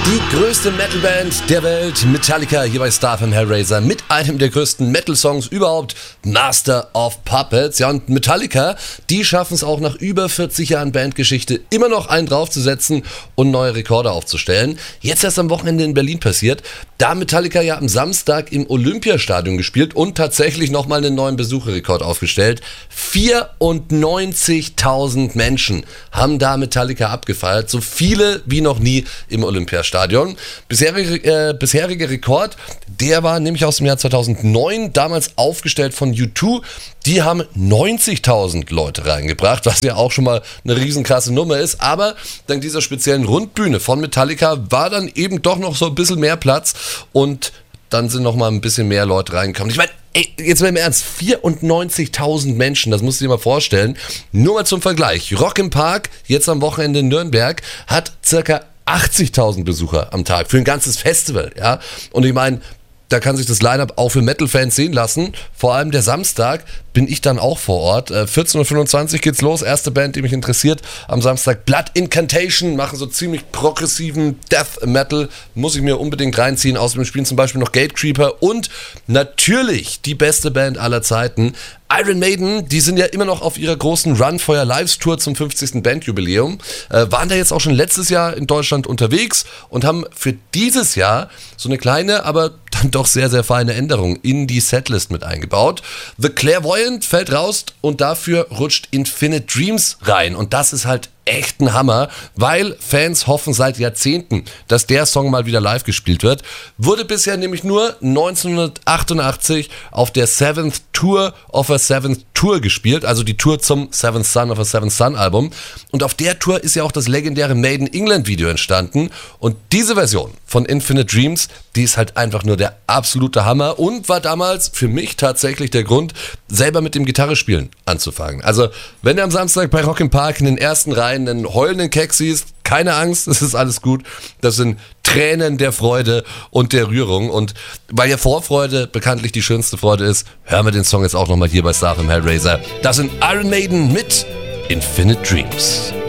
Die größte Metalband der Welt, Metallica, hier bei StarFM Hellraiser, mit einem der größten Metal-Songs überhaupt, Master of Puppets. Ja, und Metallica, die schaffen es auch nach über 40 Jahren Bandgeschichte immer noch einen draufzusetzen und neue Rekorde aufzustellen. Jetzt erst am Wochenende in Berlin passiert, da Metallica ja am Samstag im Olympiastadion gespielt und tatsächlich nochmal einen neuen Besucherrekord aufgestellt. 94.000 Menschen haben da Metallica abgefeiert, so viele wie noch nie im Olympiastadion. Bisheriger Rekord, der war nämlich aus dem Jahr 2009, damals aufgestellt von U2. Die haben 90.000 Leute reingebracht, was ja auch schon mal eine riesenkrasse Nummer ist. Aber dank dieser speziellen Rundbühne von Metallica war dann eben doch noch so ein bisschen mehr Platz und dann sind noch mal ein bisschen mehr Leute reingekommen. Ich meine, jetzt mal im Ernst, 94.000 Menschen, das musst du dir mal vorstellen. Nur mal zum Vergleich, Rock im Park, jetzt am Wochenende in Nürnberg, hat circa 80.000 Besucher am Tag für ein ganzes Festival, ja. Und ich meine, da kann sich das Line-Up auch für Metal-Fans sehen lassen. Vor allem der Samstag bin ich dann auch vor Ort. 14.25 Uhr geht's los. Erste Band, die mich interessiert am Samstag. Blood Incantation machen so ziemlich progressiven Death Metal. Muss ich mir unbedingt reinziehen. Außerdem spielen zum Beispiel noch Gatecreeper und natürlich die beste Band aller Zeiten, Iron Maiden. Die sind ja immer noch auf ihrer großen Run for Your Lives Tour zum 50. Bandjubiläum. Waren da jetzt auch schon letztes Jahr in Deutschland unterwegs und haben für dieses Jahr so eine kleine, aber dann doch sehr, sehr feine Änderung in die Setlist mit eingebaut. The Clairvoyant fällt raus und dafür rutscht Infinite Dreams rein. Und das ist halt echt ein Hammer, weil Fans hoffen seit Jahrzehnten, dass der Song mal wieder live gespielt wird. Wurde bisher nämlich nur 1988 auf der Seventh Tour of a Seventh Tour gespielt, also die Tour zum Seventh Son of a Seventh Son Album. Und auf der Tour ist ja auch das legendäre Made in England Video entstanden. Und diese Version von Infinite Dreams, die ist halt einfach nur der absolute Hammer und war damals für mich tatsächlich der Grund, selber mit dem Gitarrespielen anzufangen. Also, wenn du am Samstag bei Rock im Park in den ersten Reihen einen heulenden Keck siehst, keine Angst, es ist alles gut. Das sind Tränen der Freude und der Rührung. Und weil ja Vorfreude bekanntlich die schönste Freude ist, hören wir den Song jetzt auch nochmal hier bei StarFM Hellraiser. Das sind Iron Maiden mit Infinite Dreams.